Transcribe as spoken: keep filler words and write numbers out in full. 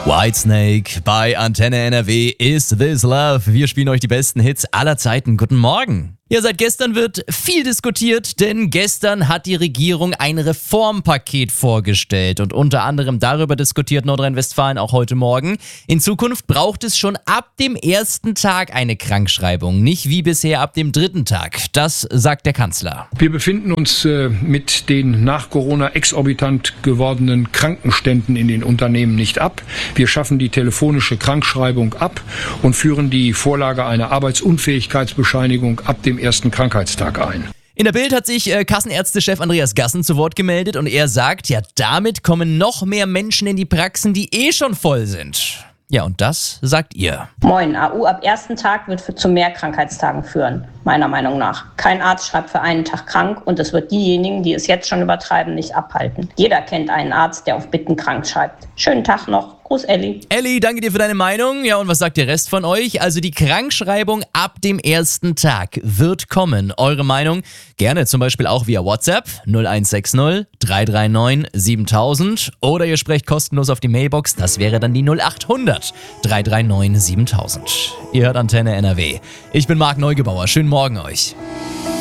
Whitesnake bei Antenne N R W. Is This Love? Wir spielen euch die besten Hits aller Zeiten. Guten Morgen. Ja, seit gestern wird viel diskutiert, denn gestern hat die Regierung ein Reformpaket vorgestellt und unter anderem darüber diskutiert Nordrhein-Westfalen auch heute Morgen. In Zukunft braucht es schon ab dem ersten Tag eine Krankschreibung, nicht wie bisher ab dem dritten Tag. Das sagt der Kanzler. Wir befinden uns äh, mit den nach Corona exorbitant gewordenen Krankenständen in den Unternehmen nicht ab. Wir schaffen die telefonische Krankschreibung ab und führen die Vorlage einer Arbeitsunfähigkeitsbescheinigung ab dem ersten Krankheitstag ein. In der Bild hat sich äh, Kassenärztechef Andreas Gassen zu Wort gemeldet und er sagt, ja, damit kommen noch mehr Menschen in die Praxen, die eh schon voll sind. Ja, und das sagt ihr. Moin, A U ab ersten Tag wird für, zu mehr Krankheitstagen führen, meiner Meinung nach. Kein Arzt schreibt für einen Tag krank und es wird diejenigen, die es jetzt schon übertreiben, nicht abhalten. Jeder kennt einen Arzt, der auf Bitten krank schreibt. Schönen Tag noch. Gruß, Elli. Elli, danke dir für deine Meinung. Ja, und was sagt der Rest von euch? Also die Krankschreibung ab dem ersten Tag wird kommen. Eure Meinung gerne zum Beispiel auch via WhatsApp null eins sechs null drei drei neun siebentausend oder ihr sprecht kostenlos auf die Mailbox. Das wäre dann die null acht hundert drei drei neun siebentausend. Ihr hört Antenne N R W. Ich bin Marc Neugebauer. Schönen Morgen euch.